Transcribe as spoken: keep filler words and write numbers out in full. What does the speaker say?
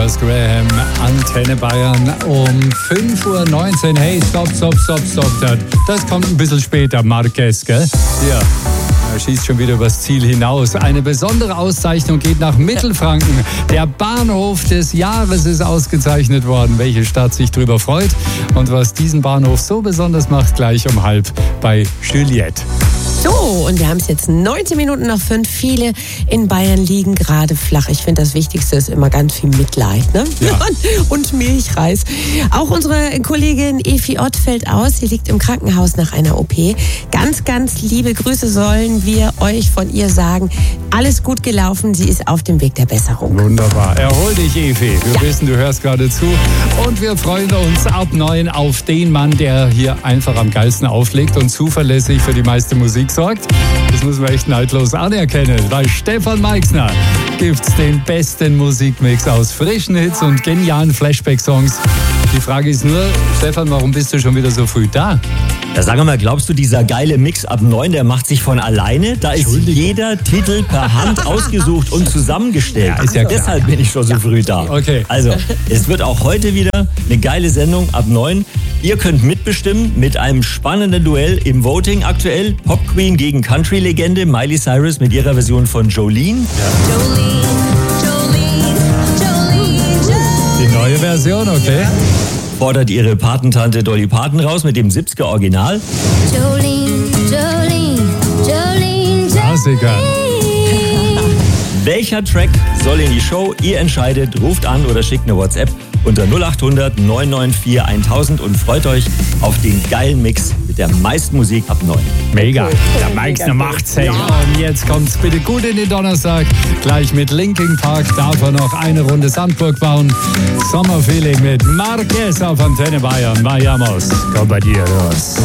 Thomas Graham, Antenne Bayern um fünf Uhr neunzehn. Hey, stopp, stopp, stopp, stopp. Das kommt ein bisschen später, Marquez, gell? Ja. Er schießt schon wieder übers Ziel hinaus. Eine besondere Auszeichnung geht nach Mittelfranken. Der Bahnhof des Jahres ist ausgezeichnet worden. Welche Stadt sich darüber freut und was diesen Bahnhof so besonders macht, gleich um halb bei Juliette. So, und wir haben es jetzt neunzehn Minuten nach fünf. Viele in Bayern liegen gerade flach. Ich finde, das Wichtigste ist immer ganz viel Mitleid, ne? Ja. Und Milchreis. Auch unsere Kollegin Evi Ott fällt aus. Sie liegt im Krankenhaus nach einer O P. Ganz, ganz liebe Grüße sollen wir euch von ihr sagen. Alles gut gelaufen. Sie ist auf dem Weg der Besserung. Wunderbar. Erhol dich, Evi. Wir Ja. wissen, du hörst gerade zu. Und wir freuen uns ab neun auf den Mann, der hier einfach am geilsten auflegt und zuverlässig für die meiste Musik sorgt. Das müssen wir echt neidlos anerkennen. Bei Stefan Meixner gibt's den besten Musikmix aus frischen Hits und genialen Flashback-Songs. Die Frage ist nur, Stefan, warum bist du schon wieder so früh da? Ja, sag mal, glaubst du, dieser geile Mix ab neun, der macht sich von alleine? Da ist jeder Titel per Hand ausgesucht und zusammengestellt. Ja, ist ja klar. Deshalb bin ich schon so früh da. Okay. Also, es wird auch heute wieder eine geile Sendung ab neun. Ihr könnt mitbestimmen mit einem spannenden Duell im Voting aktuell. Pop Queen gegen Country-Legende Miley Cyrus mit ihrer Version von Jolene. Die neue Version, okay? Fordert ihre Patentante Dolly Parton raus mit dem siebziger Original. Jolene, Jolene, Jolene, Klassiker. Welcher Track soll in die Show? Ihr entscheidet, ruft an oder schickt eine WhatsApp unter null acht hundert neun neun vier tausend und freut euch auf den geilen Mix mit der meisten Musik ab neun. Mega. Der Meixner macht's, hey. Und jetzt kommt's bitte gut in den Donnerstag. Gleich mit Linkin Park darf er noch eine Runde Sandburg bauen. Sommerfeeling mit Marquez auf Antenne Bayern. Vayamos. Komm bei dir los.